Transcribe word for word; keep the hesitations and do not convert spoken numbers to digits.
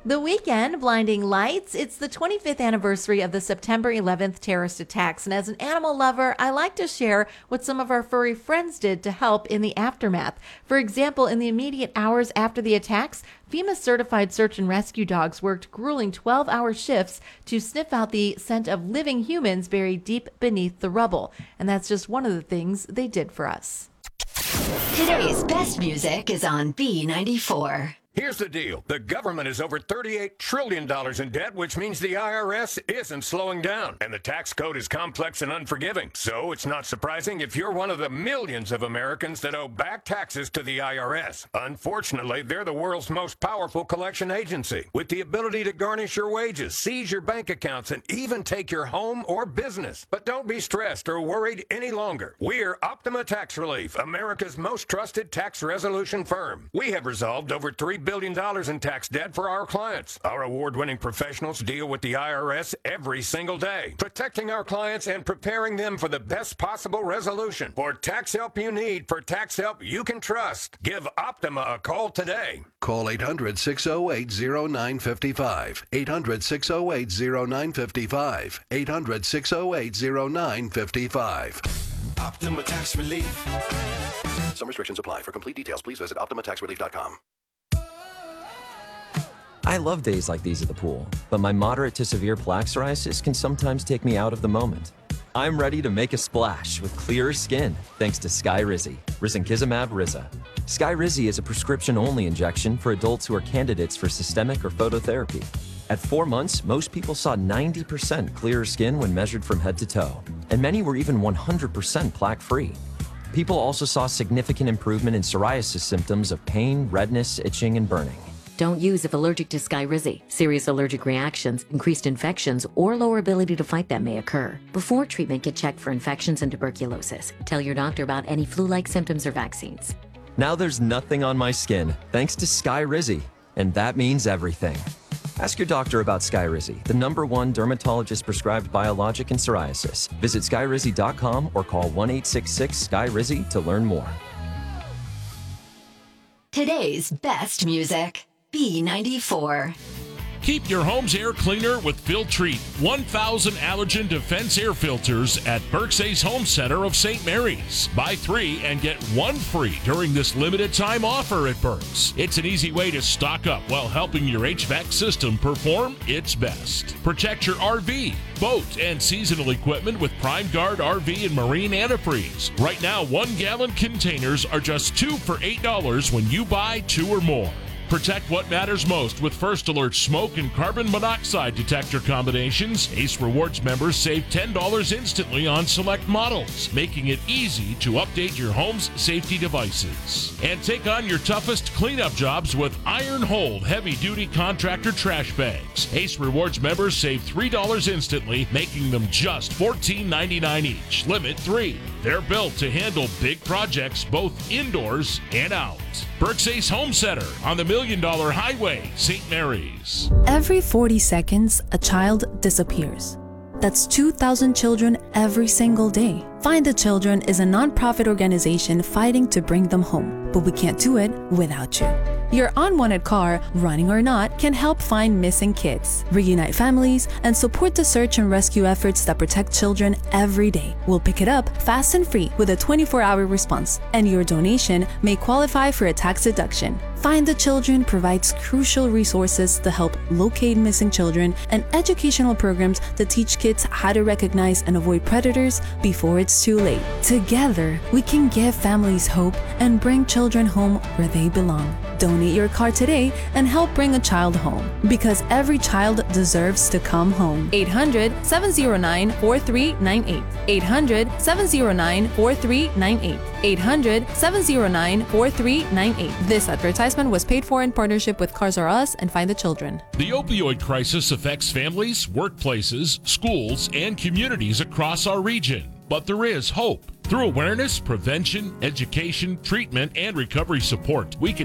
The Weekend, Blinding Lights. It's the twenty-fifth anniversary of the September eleventh terrorist attacks. And as an animal lover, I like to share what some of our furry friends did to help in the aftermath. For example, in the immediate hours after the attacks, FEMA certified search and rescue dogs worked grueling twelve-hour shifts to sniff out the scent of living humans buried deep beneath the rubble. And that's just one of the things they did for us. Today's best music is on B ninety-four. Here's the deal. The government is over thirty-eight trillion dollars in debt, which means the I R S isn't slowing down. And the tax code is complex and unforgiving. So it's not surprising if you're one of the millions of Americans that owe back taxes to the I R S. Unfortunately, they're the world's most powerful collection agency, with the ability to garnish your wages, seize your bank accounts, and even take your home or business. But don't be stressed or worried any longer. We're Optima Tax Relief, America's most trusted tax resolution firm. We have resolved over three billion dollars in tax debt for our clients. Our award-winning professionals deal with the I R S every single day, protecting our clients and preparing them for the best possible resolution. For tax help you need, for tax help you can trust, give Optima a call today. Call eight hundred, six oh eight, oh nine five five. eight hundred, six oh eight, oh nine five five. eight hundred, six oh eight, oh nine five five. Optima Tax Relief. Some restrictions apply. For complete details, please visit optima tax relief dot com. I love days like these at the pool, but my moderate to severe plaque psoriasis can sometimes take me out of the moment. I'm ready to make a splash with clearer skin thanks to Skyrizi, risankizumab Riza. Skyrizi is a prescription-only injection for adults who are candidates for systemic or phototherapy. At four months, most people saw ninety percent clearer skin when measured from head to toe, and many were even one hundred percent plaque-free. People also saw significant improvement in psoriasis symptoms of pain, redness, itching, and burning. Don't use if allergic to Skyrizi. Serious allergic reactions, increased infections, or lower ability to fight them may occur. Before treatment, get checked for infections and tuberculosis. Tell your doctor about any flu-like symptoms or vaccines. Now there's nothing on my skin thanks to Skyrizi, and that means everything. Ask your doctor about Skyrizi, the number one dermatologist-prescribed biologic in psoriasis. Visit skyrizi dot com or call one eight six six, S K Y R I Z I to learn more. Today's best music. B ninety-four. Keep your home's air cleaner with Filtrete, one thousand allergen defense air filters at Burke's Ace Home Center of Saint Mary's. Buy three and get one free during this limited time offer at Burke's. It's an easy way to stock up while helping your H V A C system perform its best. Protect your R V, boat, and seasonal equipment with Prime Guard R V and Marine antifreeze. Right now, one gallon containers are just two for eight dollars when you buy two or more. Protect what matters most with First Alert smoke and carbon monoxide detector combinations. Ace Rewards members save ten dollars instantly on select models, making it easy to update your home's safety devices. And take on your toughest cleanup jobs with Iron Hold heavy-duty contractor trash bags. Ace Rewards members save three dollars instantly, making them just fourteen ninety-nine each. Limit three. They're built to handle big projects both indoors and out. Burke's Ace Home Center on the Million Dollar Highway, Saint Mary's. Every forty seconds, a child disappears. That's two thousand children every single day. Find the Children is a nonprofit organization fighting to bring them home, but we can't do it without you. Your unwanted car, running or not, can help find missing kids, reunite families, and support the search and rescue efforts that protect children every day. We'll pick it up fast and free with a twenty-four hour response, and your donation may qualify for a tax deduction. Find the Children provides crucial resources to help locate missing children and educational programs that teach kids how to recognize and avoid predators before it's too late. Together, we can give families hope and bring children home where they belong. Donate your car today and help bring a child home, because every child deserves to come home. eight hundred, seven oh nine, four three nine eight. eight hundred, seven oh nine, four three nine eight. eight hundred, seven oh nine, four three nine eight. This advertisement was paid for in partnership with Cars R Us and Find the Children. The opioid crisis affects families, workplaces, schools, and communities across our region. But there is hope. Through awareness, prevention, education, treatment, and recovery support, we can